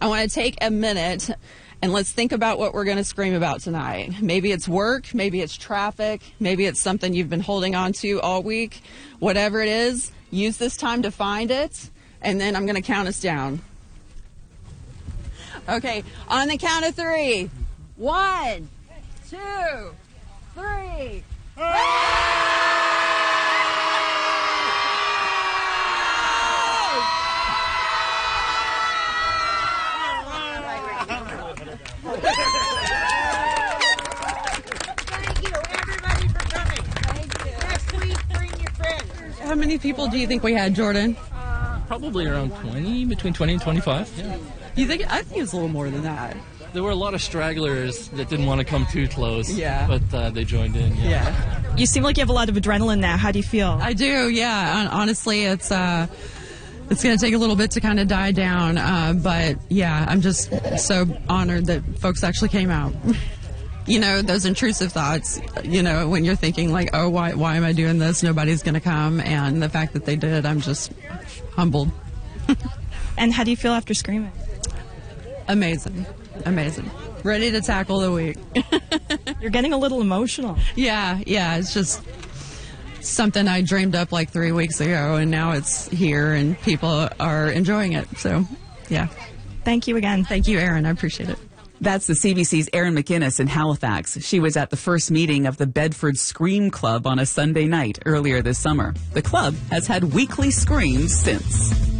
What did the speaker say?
I want to take a minute and let's think about what we're going to scream about tonight. Maybe it's work, maybe it's traffic, maybe it's something you've been holding on to all week. Whatever it is, use this time to find it, and then I'm going to count us down. Okay, on the count of 3. 1, 2, 3. Thank you, everybody, for coming. Thank you. Next week, bring your friends. How many people do you think we had, Jordan? Probably around 20, between 20 and 25. Yeah. You think? I think it was a little more than that. There were a lot of stragglers that didn't want to come too close. Yeah. But they joined in. Yeah. You seem like you have a lot of adrenaline now. How do you feel? I do, yeah. Honestly, it's going to take a little bit to kind of die down. But, yeah, I'm just so honored that folks actually came out. You know, those intrusive thoughts, you know, when you're thinking like, oh, why am I doing this? Nobody's going to come. And the fact that they did, I'm just humbled. And how do you feel after screaming? Amazing. Ready to tackle the week. You're getting a little emotional. Yeah, it's just something I dreamed up like 3 weeks ago, and now it's here, and people are enjoying it. So, yeah. Thank you again. Thank you, Erin. I appreciate it. That's the CBC's Erin McInnes in Halifax. She was at the first meeting of the Bedford Scream Club on a Sunday night earlier this summer. The club has had weekly screams since.